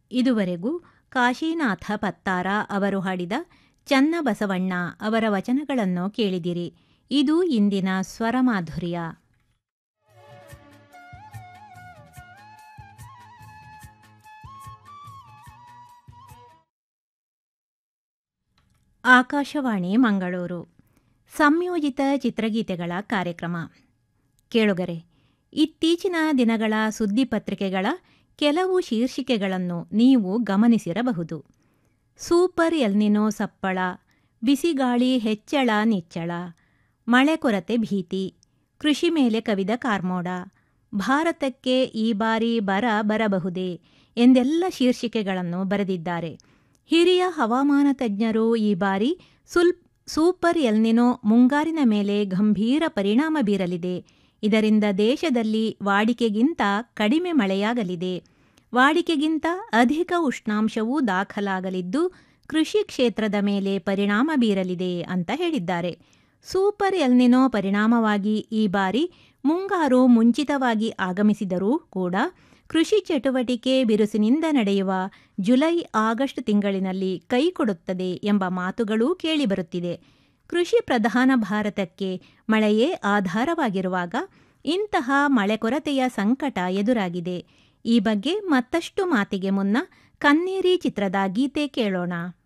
ಇದುವರೆಗೂ ಕಾಶೀನಾಥ ಪತ್ತಾರ ಅವರು ಹಾಡಿದ ಚನ್ನಬಸವಣ್ಣ ಅವರ ವಚನಗಳನ್ನು ಕೇಳಿದಿರಿ. ಇದು ಇಂದಿನ ಸ್ವರಮಾಧುರ್ಯ. ಆಕಾಶವಾಣಿ ಮಂಗಳೂರು. ಸಂಯೋಜಿತ ಚಿತ್ರಗೀತೆಗಳ ಕಾರ್ಯಕ್ರಮ. ಕೇಳುಗರೆ, ಇತ್ತೀಚಿನ ದಿನಗಳ ಸುದ್ದಿಪತ್ರಿಕೆಗಳ ಕೆಲವು ಶೀರ್ಷಿಕೆಗಳನ್ನು ನೀವು ಗಮನಿಸಿರಬಹುದು. ಸೂಪರ್ ಎಲ್ನಿನೋ ಸಪ್ಪಳ, ಬಿಸಿಗಾಳಿ ಹೆಚ್ಚಳ ನಿಚ್ಚಳ, ಮಳೆ ಕೊರತೆ ಭೀತಿ, ಕೃಷಿ ಮೇಲೆ ಕವಿದ ಕಾರ್ಮೋಡ, ಭಾರತಕ್ಕೆ ಈ ಬಾರಿ ಬರ ಬರಬಹುದೇ ಎಂದೆಲ್ಲ ಶೀರ್ಷಿಕೆಗಳನ್ನು ಬರೆದಿದ್ದಾರೆ. ಹಿರಿಯ ಹವಾಮಾನ ತಜ್ಞರು ಈ ಬಾರಿ ಸೂಪರ್ ಎಲ್ನಿನೋ ಮುಂಗಾರಿನ ಮೇಲೆ ಗಂಭೀರ ಪರಿಣಾಮ ಬೀರಲಿದೆ, ಇದರಿಂದ ದೇಶದಲ್ಲಿ ವಾಡಿಕೆಗಿಂತ ಕಡಿಮೆ ಮಳೆಯಾಗಲಿದೆ, ವಾಡಿಕೆಗಿಂತ ಅಧಿಕ ಉಷ್ಣಾಂಶವೂ ದಾಖಲಾಗಲಿದ್ದು ಕೃಷಿ ಕ್ಷೇತ್ರದ ಮೇಲೆ ಪರಿಣಾಮ ಬೀರಲಿದೆ ಅಂತ ಹೇಳಿದ್ದಾರೆ. ಸೂಪರ್ ಎಲ್ನಿನೋ ಪರಿಣಾಮವಾಗಿ ಈ ಬಾರಿ ಮುಂಗಾರು ಮುಂಚಿತವಾಗಿ ಆಗಮಿಸಿದರೂ ಕೂಡ ಕೃಷಿ ಚಟುವಟಿಕೆ ಬಿರುಸಿನಿಂದ ನಡೆಯುವ ಜುಲೈ ಆಗಸ್ಟ್ ತಿಂಗಳಿನಲ್ಲಿ ಕೈಕೊಡುತ್ತದೆ ಎಂಬ ಮಾತುಗಳೂ ಕೇಳಿಬರುತ್ತಿದೆ. ಕೃಷಿ ಪ್ರಧಾನ ಭಾರತಕ್ಕೆ ಮಳೆಯೇ ಆಧಾರವಾಗಿರುವಾಗ ಇಂತಹ ಮಳೆ ಕೊರತೆಯ ಸಂಕಟ ಎದುರಾಗಿದೆ. ಈ ಬಗ್ಗೆ ಮತ್ತಷ್ಟು ಮಾತಿಗೆ ಮುನ್ನ ಕನ್ನೇರಿ ಚಿತ್ರದ ಗೀತೆ ಕೇಳೋಣ.